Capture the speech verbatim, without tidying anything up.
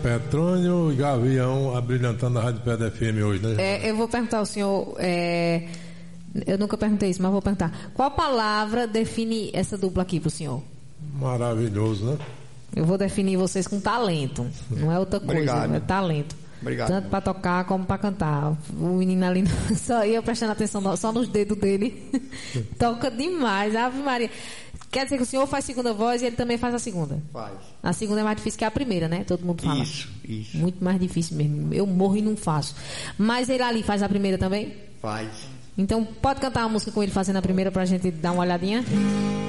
Petrônio e Gavião abrilhantando a Rádio Pedra F M hoje, né? É, eu vou perguntar ao senhor, é, eu nunca perguntei isso, mas vou perguntar. Qual palavra define essa dupla aqui pro senhor? Maravilhoso, né? Eu vou definir vocês com talento, não é outra coisa, Obrigado. é talento. Obrigado. Tanto para tocar como para cantar. O menino ali só ia prestando atenção só nos dedos dele. Toca demais, Ave Maria. Quer dizer que o senhor faz segunda voz e ele também faz a segunda? Faz. A segunda é mais difícil que a primeira, né? Todo mundo fala. Isso, isso. Muito mais difícil mesmo. Eu morro e não faço. Mas ele ali faz a primeira também? Faz. Então pode cantar uma música com ele fazendo a primeira pra gente dar uma olhadinha?